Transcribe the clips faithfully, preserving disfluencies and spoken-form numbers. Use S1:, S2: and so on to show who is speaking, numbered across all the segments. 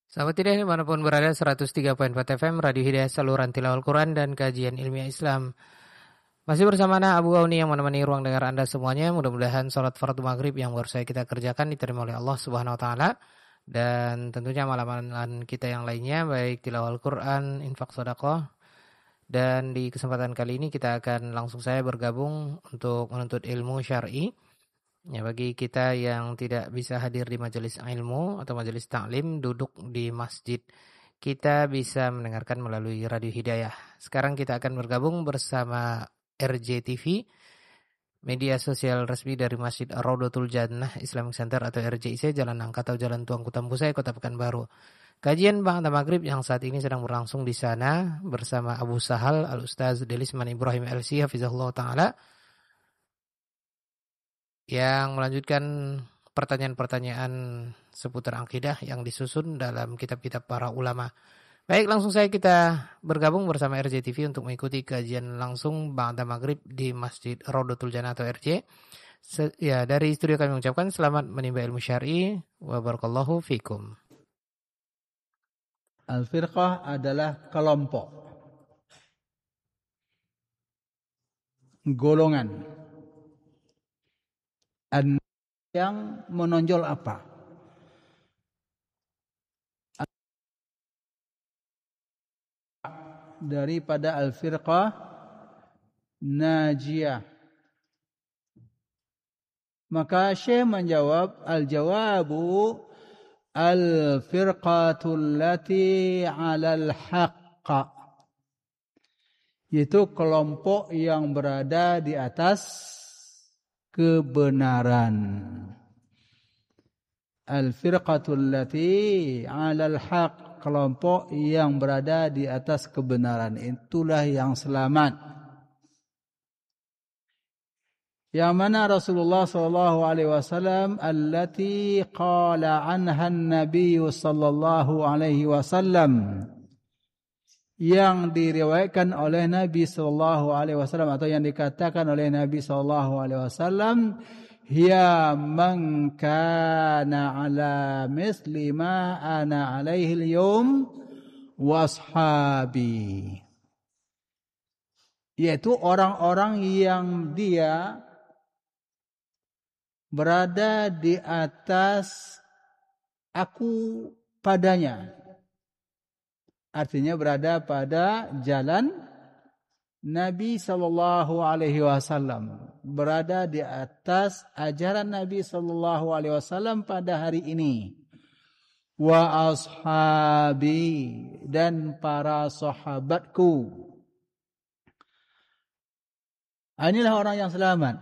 S1: Sahabat Hidayah dimanapun berada, seratus tiga koma empat F M Radio Hidayah, saluran tilawah Al-Quran dan kajian ilmiah Islam. Masih bersama Ana Abu Auni yang menemani ruang dengar Anda semuanya. Mudah-mudahan sholat fardu maghrib yang baru saja kita kerjakan diterima oleh Allah Subhanahu Wa Taala. Dan tentunya amalan-amalan kita yang lainnya, baik tilawah Al-Quran, infak sedekah. Dan di kesempatan kali ini kita akan langsung saya bergabung untuk menuntut ilmu syar'i. Ya, bagi kita yang tidak bisa hadir di majelis ilmu atau majelis taklim, duduk di masjid, kita bisa mendengarkan melalui Radio Hidayah. Sekarang kita akan bergabung bersama R J T V, media sosial resmi dari Masjid Ar-Raudhatul Jannah Islamic Center atau R J I C, Jalan Nangka atau Jalan Tuanku Tambusai, Kota Pekanbaru. Kajian Ba'da Maghrib yang saat ini sedang berlangsung di sana bersama Abu Sahal Al-Ustaz Delisman Ibrahim L C Hafizahullah Ta'ala, yang melanjutkan pertanyaan-pertanyaan seputar akidah yang disusun dalam kitab-kitab para ulama. Baik, langsung saja kita bergabung bersama R J T V untuk mengikuti kajian langsung Ba'da Maghrib di Masjid Raudhatul Jannah atau R J. Se- ya, dari studio kami mengucapkan selamat menimba ilmu syar'i wa barakallahu fikum.
S2: Al-firqah adalah kelompok, golongan. An yang menonjol apa? Daripada al-firqah najiyah. Maka Syekh menjawab, al-jawabu al-firqatul lati 'alal haqq, yaitu kelompok yang berada di atas kebenaran. Al-firqatul lati 'alal haqq, kelompok yang berada di atas kebenaran, itulah yang selamat. Yang mana Rasulullah sallallahu alaihi wasallam allati qala anha an-nabiy sallallahu alaihi wasallam, yang diriwayatkan oleh Nabi sallallahu alaihi wasallam atau yang dikatakan oleh Nabi sallallahu alaihi wasallam, hiya man kana ala misli ma ana alaihi al-yawm wa ashabi, yaitu orang-orang yang dia berada di atas aku padanya. Artinya berada pada jalan Nabi sallallahu alaihi wasallam, berada di atas ajaran Nabi sallallahu alaihi wasallam pada hari ini. Wa ashabi, dan para sahabatku. Inilah orang yang selamat.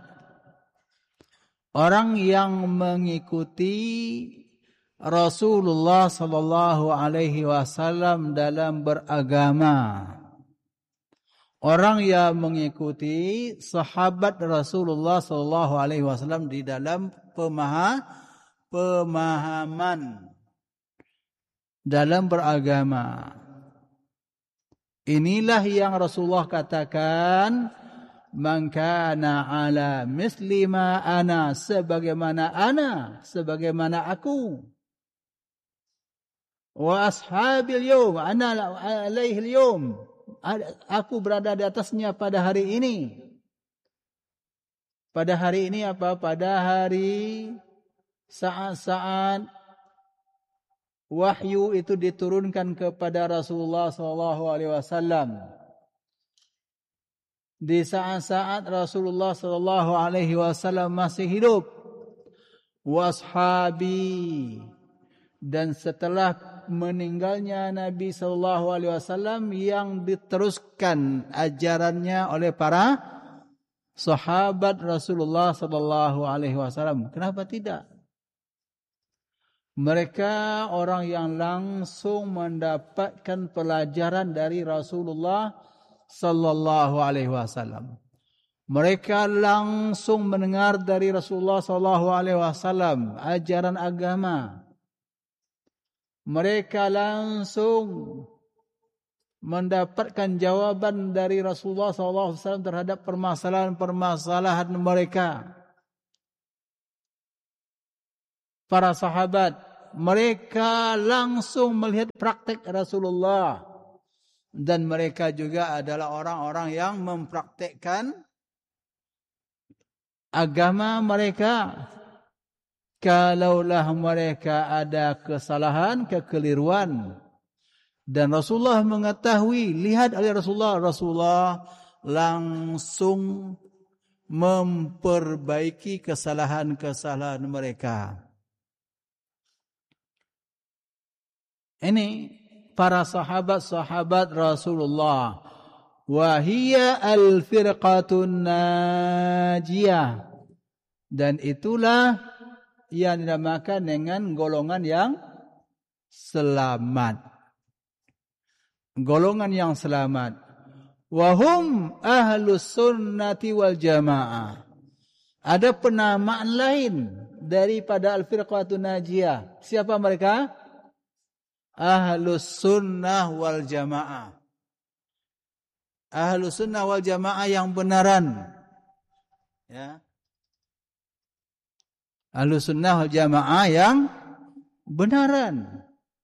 S2: Orang yang mengikuti Rasulullah sallallahu alaihi wasallam dalam beragama. Orang yang mengikuti sahabat Rasulullah sallallahu alaihi wasallam di dalam pemahaman dalam beragama. Inilah yang Rasulullah katakan, man kana ala misli ma ana, sebagaimana ana, sebagaimana aku. Wa ashabil yawm, ana alaihi al-yawm, aku berada di atasnya pada hari ini. Pada hari ini apa? Pada hari saat-saat wahyu itu diturunkan kepada Rasulullah sallallahu alaihi wasallam. Di saat-saat Rasulullah sallallahu alaihi wasallam masih hidup. Washabi, dan setelah meninggalnya Nabi sallallahu alaihi wasallam yang diteruskan ajarannya oleh para sahabat Rasulullah sallallahu alaihi wasallam. Kenapa tidak? Mereka orang yang langsung mendapatkan pelajaran dari Rasulullah sallallahu alaihi wasallam. Mereka langsung mendengar dari Rasulullah sallallahu alaihi wasallam ajaran agama. Mereka langsung mendapatkan jawaban dari Rasulullah sallallahu alaihi wasallam terhadap permasalahan-permasalahan mereka. Para sahabat mereka langsung melihat praktek Rasulullah. Dan mereka juga adalah orang-orang yang mempraktekkan agama mereka. Kalaulah mereka ada kesalahan, kekeliruan, dan Rasulullah mengetahui, lihat oleh Rasulullah, Rasulullah langsung memperbaiki kesalahan-kesalahan mereka. Ini para sahabat-sahabat Rasulullah. Wahia al-firqatun najiyah. Dan itulah yang dinamakan dengan golongan yang selamat. Golongan yang selamat. Wahum ahlus sunnati wal jamaah. Ada penamaan lain daripada al-firqatun najiyah. Siapa mereka? Ahlus sunnah wal jamaah. Ahlus sunnah wal jamaah yang benaran. Ya. Ahlus sunnah wal jamaah yang benaran.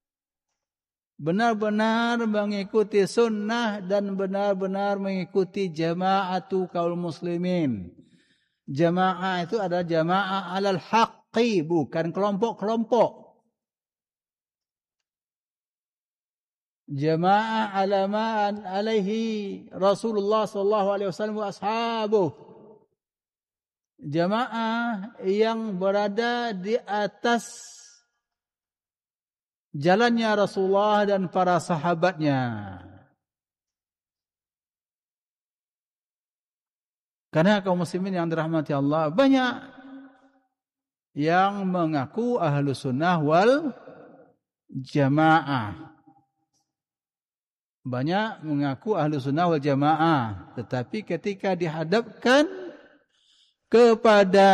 S2: Benar-benar mengikuti sunnah dan benar-benar mengikuti jama'atu kaul muslimin. Jamaah itu adalah jamaah alal haqqi, bukan kelompok-kelompok. Jamaah alamaan alaihi Rasulullah sallallahu alaihi wasallam wa ashabuh. Jamaah yang berada di atas jalannya Rasulullah dan para sahabatnya. Karena kaum muslimin yang dirahmati Allah, banyak yang mengaku ahlu sunnah wal jamaah. Banyak mengaku ahlu sunnah wal jamaah. Tetapi ketika dihadapkan kepada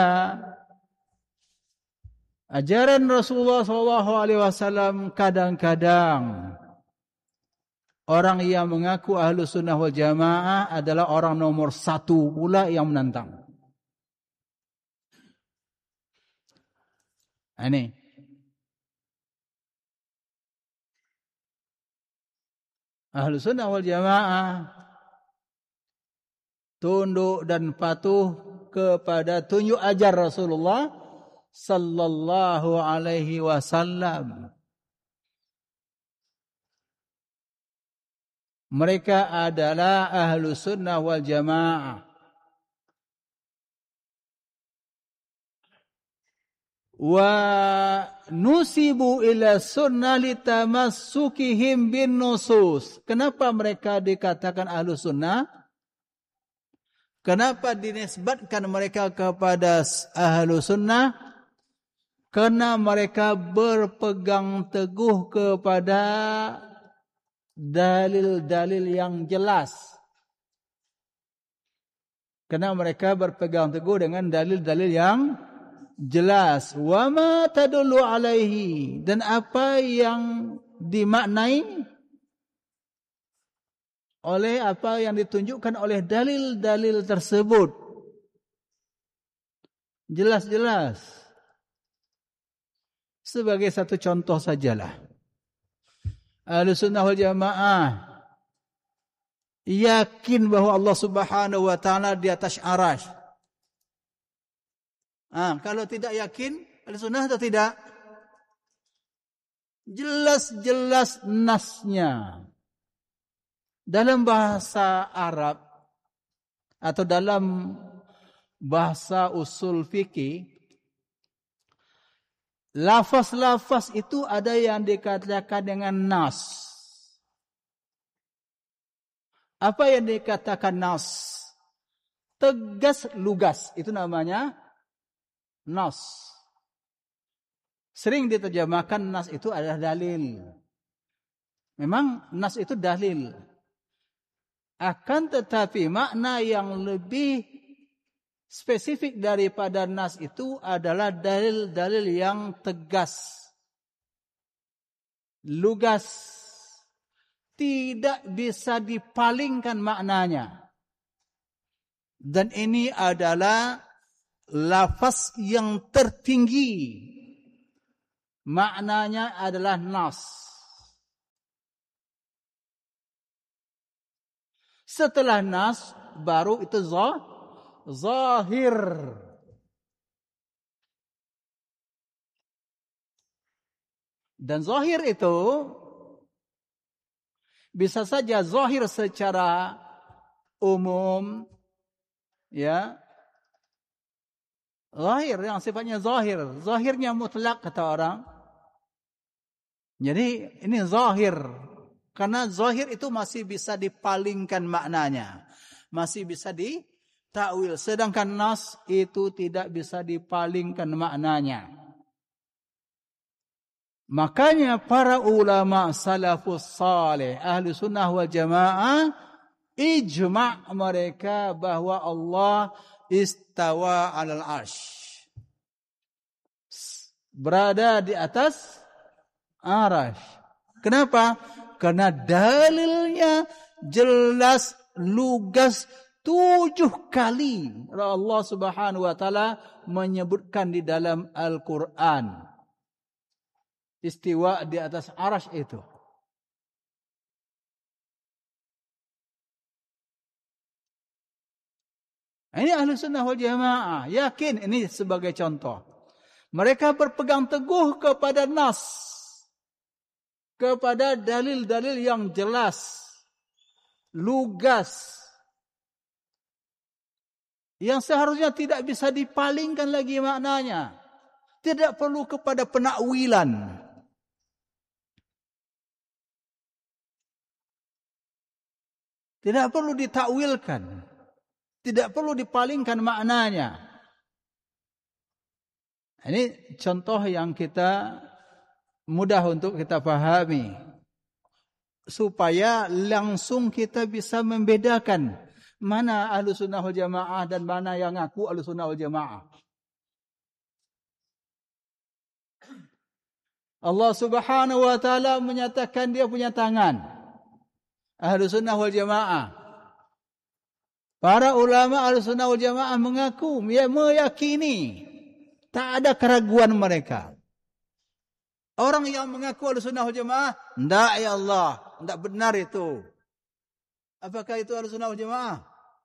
S2: ajaran Rasulullah sallallahu alaihi wasallam, kadang-kadang orang yang mengaku ahlu sunnah wal jamaah adalah orang nomor satu pula yang menantang. Ini. Ahlu sunnah wal jamaah tunduk dan patuh kepada tunjuk ajar Rasulullah sallallahu alaihi wasallam. Mereka adalah ahlu sunnah wal jamaah. Wa nusibu ila sunnah litamassukihim bin nusus. Kenapa mereka dikatakan ahlu sunnah? Kenapa dinisbatkan mereka kepada ahlu sunnah? Karena mereka berpegang teguh kepada dalil-dalil yang jelas. Karena mereka berpegang teguh dengan dalil-dalil yang jelas. Wa ma tadullu alaihi, dan apa yang dimaknai oleh apa yang ditunjukkan oleh dalil-dalil tersebut. Jelas-jelas. Sebagai satu contoh sajalah. Ahlus sunnah wal jamaah yakin bahwa Allah Subhanahu wa taala di atas arasy. Ah, kalau tidak yakin, Ahlus sunnah atau tidak? Jelas-jelas nasnya. Dalam bahasa Arab atau dalam bahasa usul fikih, lafaz-lafaz itu ada yang dikatakan dengan nas. Apa yang dikatakan nas? Tegas, lugas. Itu namanya nas. Sering diterjemahkan nas itu adalah dalil. Memang nas itu dalil. Akan tetapi makna yang lebih spesifik daripada nas itu adalah dalil-dalil yang tegas, lugas, tidak bisa dipalingkan maknanya. Dan ini adalah lafaz yang tertinggi maknanya adalah nas. Setelah nas baru itu zah, zahir. Dan zahir itu bisa saja zahir secara umum, ya. Zahir yang sifatnya zahir, zahirnya mutlak kata orang. Jadi ini zahir, karena zahir itu masih bisa dipalingkan maknanya, masih bisa ditakwil. Sedangkan nas itu tidak bisa dipalingkan maknanya. Makanya para ulama salafus saleh, ahli sunnah wal jamaah, ijma' mereka bahwa Allah istawa alal arsh, berada di atas arasy. Kenapa? Karena dalilnya jelas, lugas, tujuh kali Allah Subhanahu wa taala menyebutkan di dalam Al-Quran istiwa di atas arasy itu. Ini ahli sunnah wal jamaah yakin ini sebagai contoh. Mereka berpegang teguh kepada nas, kepada dalil-dalil yang jelas, lugas, yang seharusnya tidak bisa dipalingkan lagi maknanya. Tidak perlu kepada penakwilan. Tidak perlu ditakwilkan. Tidak perlu dipalingkan maknanya. Ini contoh yang kita mudah untuk kita pahami, supaya langsung kita bisa membedakan mana Ahlus Sunnah wal Jamaah dan mana yang ngaku Ahlus Sunnah wal Jamaah. Allah Subhanahu wa taala menyatakan dia punya tangan. Ahlus Sunnah wal Jamaah. Para ulama Ahlus Sunnah wal Jamaah mengaku, ya meyakini, tak ada keraguan mereka. Orang yang mengaku Ahlus Sunnah wal Jamaah, enggak ya Allah, enggak benar itu. Apakah itu Ahlus Sunnah wal Jamaah?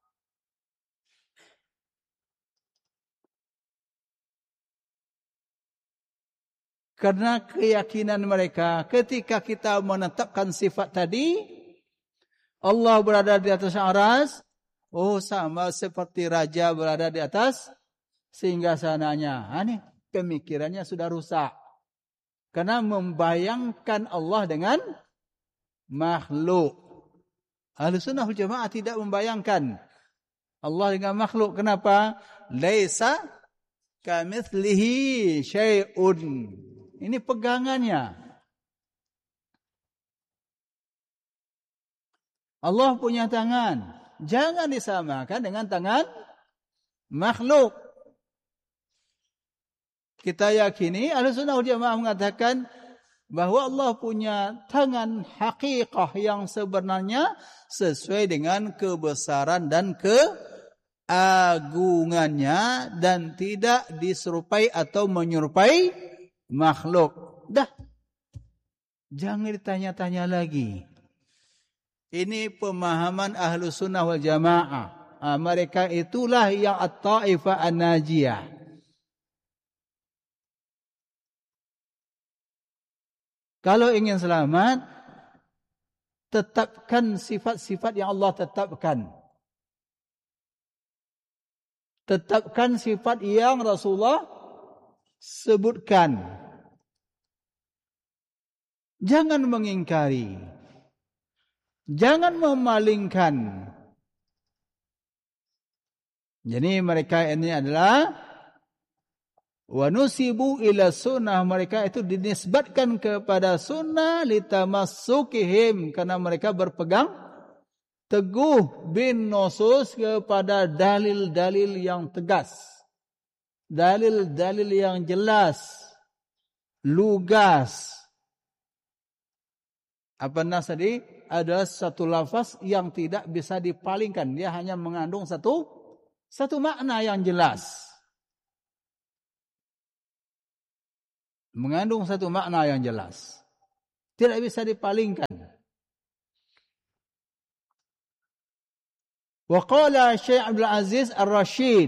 S2: Karena keyakinan mereka ketika kita menetapkan sifat tadi, Allah berada di atas aras, oh sama seperti raja berada di atas singgasananya. Ini pemikirannya sudah rusak. Karena membayangkan Allah dengan makhluk. Ahlus Sunnah wal Jamaah tidak membayangkan Allah dengan makhluk. Kenapa? Laisa kamitslihi syai'un. Ini pegangannya. Allah punya tangan. Jangan disamakan dengan tangan makhluk. Kita yakini Ahlus Sunnah wal Jamaah mengatakan bahwa Allah punya tangan hakikah yang sebenarnya sesuai dengan kebesaran dan keagungannya dan tidak diserupai atau menyerupai makhluk. Dah. Jangan ditanya-tanya lagi. Ini pemahaman Ahlus Sunnah wal Jamaah. Ha, mereka itulah yang at-taifah an-najiyah. Kalau ingin selamat, tetapkan sifat-sifat yang Allah tetapkan. Tetapkan sifat yang Rasulullah sebutkan. Jangan mengingkari. Jangan memalingkan. Jadi mereka ini adalah wa nusibu ila sunnah, mereka itu dinisbatkan kepada sunnah litamassukihim, karena mereka berpegang teguh bin nusus kepada dalil-dalil yang tegas, dalil-dalil yang jelas, lugas. Apa nas tadi? Adalah satu lafaz yang tidak bisa dipalingkan, dia hanya mengandung satu satu makna yang jelas. mengandung satu makna yang jelas. Tidak bisa dipalingkan. Wa qala Syekh Abdul Aziz Ar-Rasyid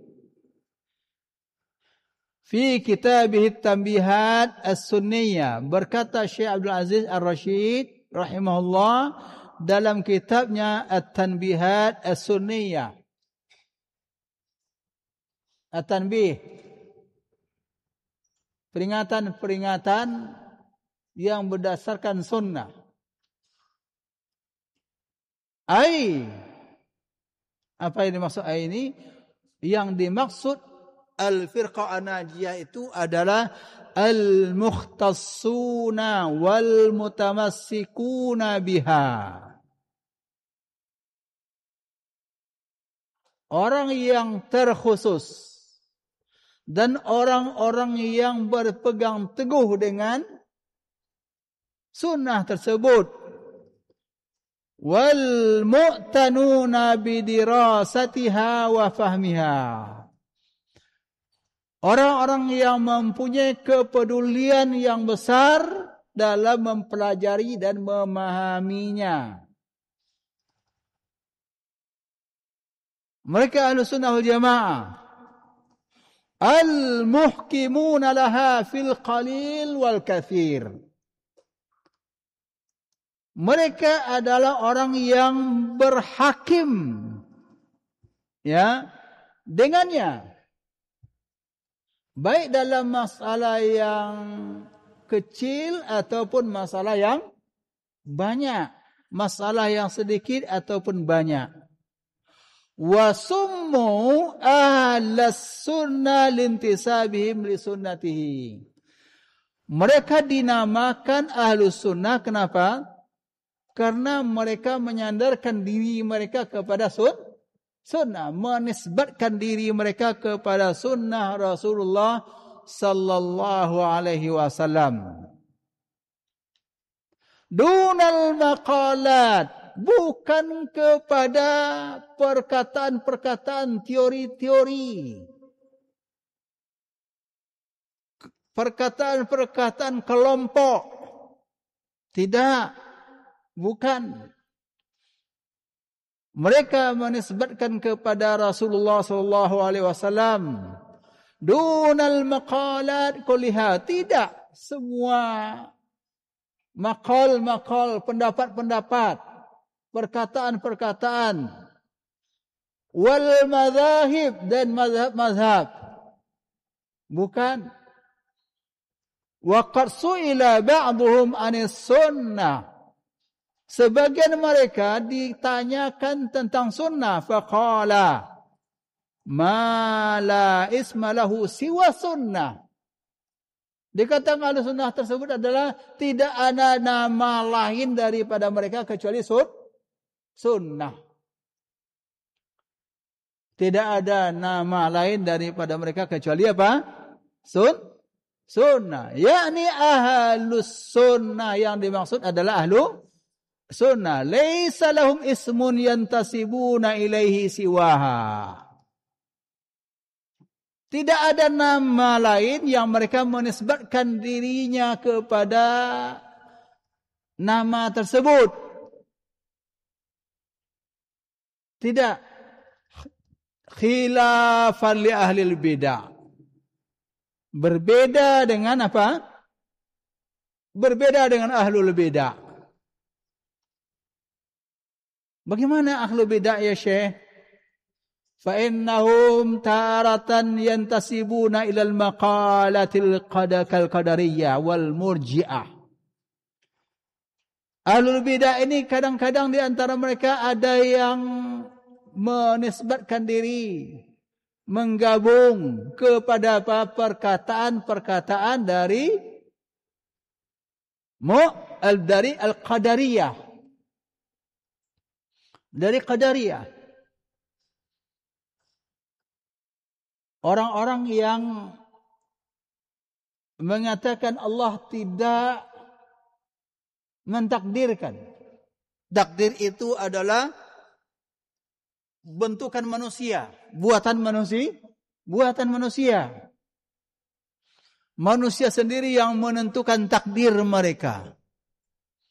S2: fi kitabih At-Tanbihat As-Sunniyah, berkata Syekh Abdul Aziz Ar-Rasyid rahimahullah dalam kitabnya At-Tanbihat As-Sunniyah. At-Tanbih, peringatan-peringatan yang berdasarkan sunnah. Ai, apa yang dimaksud ai ini? Yang dimaksud al-firqah an-najiyah itu adalah al-mukhtassuna wal mutamassikuna biha. Orang yang terkhusus dan orang-orang yang berpegang teguh dengan sunnah tersebut. Wal mu'tanuna bidirasatiha wa fahmiha. Orang-orang yang mempunyai kepedulian yang besar dalam mempelajari dan memahaminya. Mereka ahlu sunnah wal jamaah. Al-muhkimuna laha fil qalil wal kathir. Mereka adalah orang yang berhakim, ya, dengannya. Baik dalam masalah yang kecil ataupun masalah yang banyak. Masalah yang sedikit ataupun banyak. Wa summu ahlas sunnah lintisabihim li sunnatihi. Mereka dinamakan ahlus sunnah. Kenapa? Karena mereka menyandarkan diri mereka kepada sun, sunnah, menisbatkan diri mereka kepada sunnah Rasulullah sallallahu alaihi wasallam. Dunal maqalat, bukan kepada perkataan-perkataan teori-teori, perkataan-perkataan kelompok. Tidak, bukan. Mereka menisbatkan kepada Rasulullah sallallahu alaihi wasallam dunal maqalat kulliha, tidak semua maqal-maqal, pendapat-pendapat, perkataan-perkataan, wal madzahib, dan mazhab-mazhab, bukan. Wa qad su'ila ba'dhum 'anis sunnah, sebagian mereka ditanyakan tentang sunnah, faqala ma la isma lahu siwa sunnah. Dikatakan ahli sunnah tersebut adalah tidak ada nama lain daripada mereka kecuali sun, sunnah. Tidak ada nama lain daripada mereka kecuali apa? Sun, sunnah. Yakni ahlus sunnah, yang dimaksud adalah ahlu sunnah. Laisa lahum ismun yantasibuna ilaihi siwaha. Tidak ada nama lain yang mereka menisbatkan dirinya kepada nama tersebut. Tidak. Khilafan li ahlil bid'ah. Berbeda dengan apa? Berbeda dengan ahlul bid'ah. Bagaimana ahlul bid'ah ya Syekh? فَإِنَّهُمْ تَارَةً يَنْتَسِبُونَ إِلَى الْمَقَالَةِ الْقَدَرِيَّةِ وَالْمُرْجِئَةِ. Ahlul bidah ini kadang-kadang di antara mereka ada yang menisbatkan diri, menggabung kepada apa? Perkataan-perkataan dari mu dari al-qadariyah, dari qadariyah. Orang-orang yang mengatakan Allah tidak mentakdirkan. Takdir itu adalah bentukan manusia, buatan manusia, buatan manusia. Manusia sendiri yang menentukan takdir mereka.